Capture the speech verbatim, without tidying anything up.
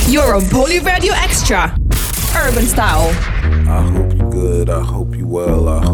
You're on Poly Radio Extra. Urban Style. I hope you good, I hope you well, I